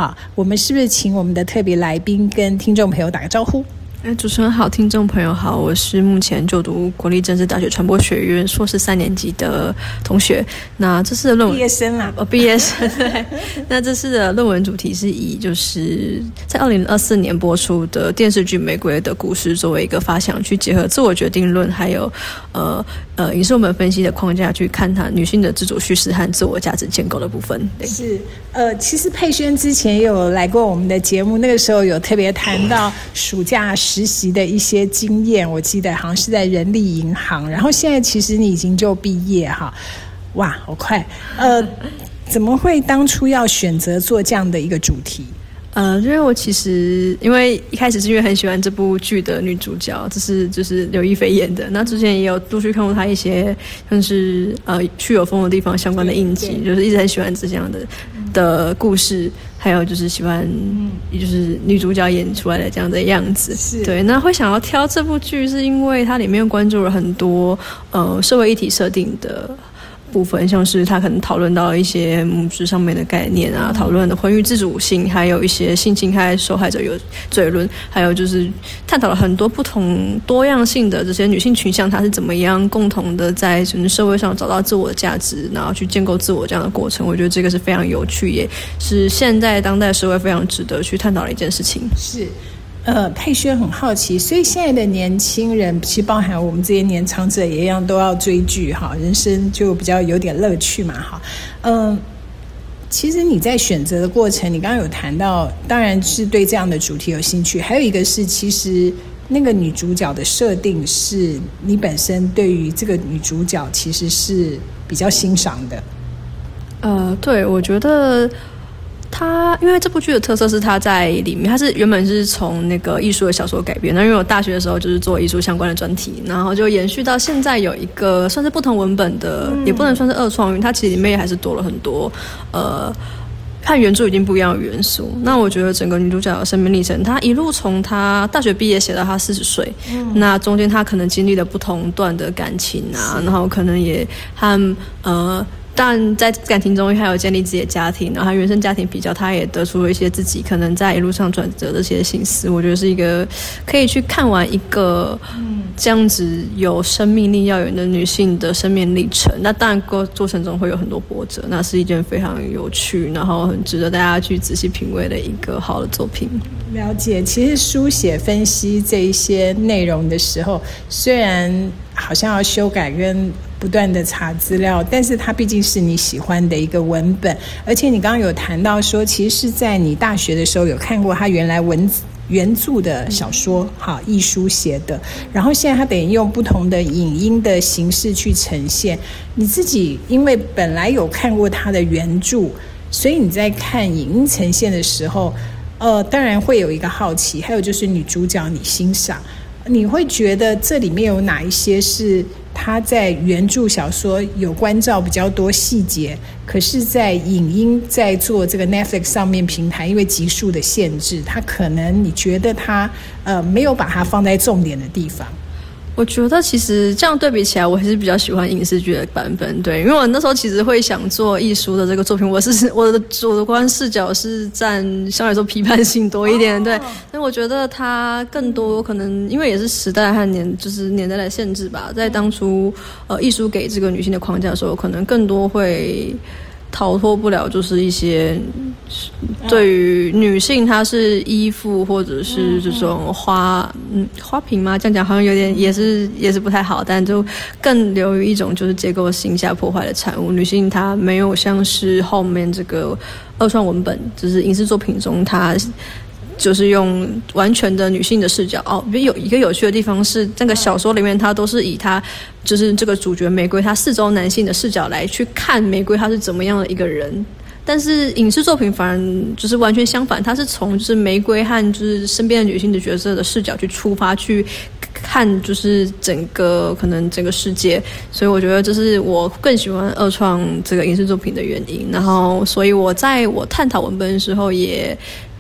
哈，我们是不是请我们的特别来宾跟听众朋友打个招呼？ 主持人好，听众朋友好，我是目前就读国立政治大学传播学院硕士3年级的同学。那这次的论文毕业生啦， 毕业生对。那这次的论文主题是以就是在2024年播出的电视剧《玫瑰的故事》作为一个发想，去结合自我决定论还有影视文本分析的框架去看谈女性的自主叙事和自我价值建构的部分。对， 是其实佩萱之前也有来过我们的节目，那个时候有特别谈到暑假实习的一些经验，我记得好像是在人力银行，然后现在其实你已经就毕业哈，哇，好快！怎么会当初要选择做这样的一个主题？ 因为我其实因为一开始是因为很喜欢这部剧的女主角，这是就是刘亦菲演的。那之前也有陆续看过她一些像是去有风的地方相关的印记，就是一直很喜欢这样的故事，还有就是喜欢就是女主角演出来的这样的样子。对，那会想要挑这部剧，是因为它里面关注了很多社会议题设定的部分，像是他可能讨论到一些母职上面的概念啊，讨论的婚育自主性，还有一些性侵害受害者有罪论，还有就是探讨了很多不同多样性的这些女性群像，她是怎么样共同的在社会上找到自我的价值，然后去建构自我这样的过程。我觉得这个是非常有趣，也是现在当代社会非常值得去探讨的一件事情。 是。佩萱很好奇，所以现在的年轻人，其实包含我们这些年长者也一样，都要追剧哈，人生就比较有点乐趣嘛哈。其实你在选择的过程，你刚刚有谈到，当然是对这样的主题有兴趣，还有一个是，其实那个女主角的设定是你本身对于这个女主角其实是比较欣赏的。 对，我觉得。因为这部剧的特色是它在里面，它是原本是从那个艺术的小说改编，那因为我大学的时候就是做艺术相关的专题，然后就延续到现在有一个算是不同文本的，也不能算是二创，因为它其实里面还是多了很多和原著已经不一样的元素。那我觉得整个女主角的生命历程，她一路从她大学毕业写到她40岁，那中间她可能经历了不同段的感情啊，然后可能也和但在感情中还有建立自己的家庭，然后他原生家庭比较，他也得出了一些自己可能在一路上转折的这些心思。我觉得是一个可以去看完一个这样子有生命力耀眼的女性的生命历程。那当然过程中会有很多波折，那是一件非常有趣，然后很值得大家去仔细品味的一个好的作品。 了解，其实书写分析这一些内容的时候，虽然好像要修改跟不断的查资料，但是它毕竟是你喜欢的一个文本，而且你刚刚有谈到说，其实是在你大学的时候有看过他原来原著的小说，艺书写的，然后现在他等于用不同的影音的形式去呈现。你自己因为本来有看过他的原著，所以你在看影音呈现的时候，当然会有一个好奇，还有就是女主角你欣赏，你会觉得这里面有哪一些是他在原著小说有关照比较多细节，可是在影音在做这个 Netflix 上面平台，因为集数的限制，他可能你觉得他没有把它放在重点的地方。 我觉得其实这样对比起来，我还是比较喜欢影视剧的版本。对，因为我那时候其实会想做艺术的这个作品，我的主观视角是占相对来说批判性多一点。对，但我觉得它更多可能因为也是时代和年代的限制吧，在当初艺术给这个女性的框架的时候，可能更多会逃脱不了就是一些对于女性她是依附或者是这种花瓶吗？这样讲好像有点也是不太好，但就更流于一种就是结构性下破坏的产物。女性她没有像是后面这个二创文本，就是影视作品中她就是用完全的女性的视角。有一个有趣的地方是，这个小说里面她都是以她就是这个主角玫瑰她四周男性的视角来去看玫瑰她是怎么样的一个人。但是影视作品反而就是完全相反，它是从就是玫瑰和就是身边的女性的角色的视角去出发去看就是整个世界，所以我觉得这是我更喜欢二创这个影视作品的原因。然后所以我在探讨文本的时候也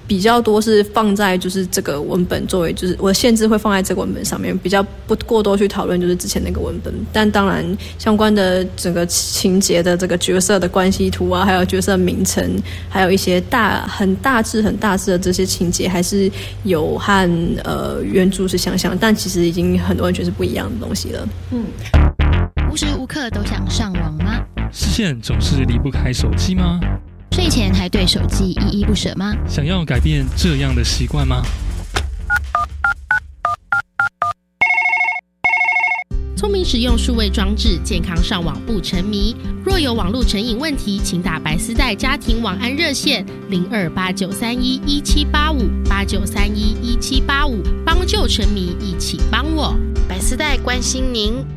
比较多是放在就是这个文本作为，就是我的限制会放在这个文本上面，比较不过多去讨论就是之前那个文本。但当然相关的整个情节的这个角色的关系图啊，还有角色名称，还有一些很大致的这些情节，还是有和原著是相像，但其实已经很完全是不一样的东西了。 无时无刻都想上网吗？ 视线总是离不开手机吗？ 睡前还对手机依依不舍吗？ 想要改变这样的习惯吗？ 聪明使用数位装置，健康上网不沉迷。若有网络成瘾问题，请打白丝带家庭网安热线028931178589311785，帮救沉迷，一起帮我。白丝带关心您。